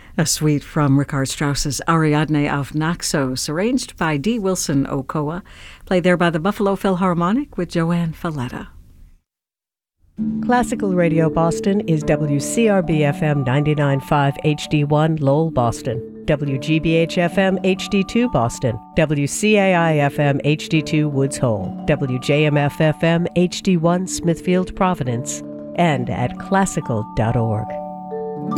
A suite from Richard Strauss's Ariadne auf Naxos, arranged by D. Wilson Okoa, played there by the Buffalo Philharmonic with Joanne Falletta. Classical Radio Boston is WCRB-FM 99.5 HD1 Lowell, Boston, WGBH-FM HD2 Boston, WCAI-FM HD2 Woods Hole, WJMF-FM HD1 Smithfield, Providence, and at classical.org.